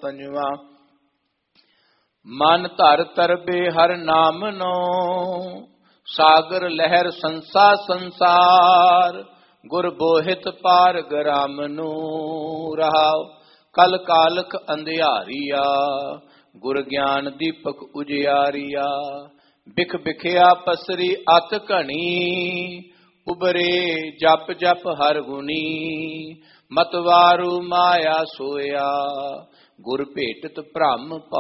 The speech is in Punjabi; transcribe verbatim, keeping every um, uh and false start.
ਪੰਜਵਾ। ਮਨ ਧਰ ਤਰਬੇ ਹਰ ਨਾਮ ਨੋ, ਸਾਗਰ ਲਹਿਰ ਸੰਸਾ ਸੰਸਾਰ। ਗੁਰ ਬੋਹਿਤ ਪਾਰ ਗ੍ਰਾਮ ਨੂੰ, ਰਹਾਉ ਕਲ ਕਾਲਕ ਅੰਧਿਆਰੀਆ। ਗੁਰ ਗਿਆਨ ਦੀਪਕ ਉਜਿਆਰੀਆ। ਬਿਖ ਬਿਖਿਆ ਪਸਰੀ ਅਤ ਘਣੀ, ਉਬਰੇ ਜਪ ਜਪ ਹਰ ਗੁਣੀ। ਮਤਵਾਰੂ ਮਾਇਆ ਸੋਇਆ, ਗੁਰ ਭੇਟਤ ਭ੍ਰਮ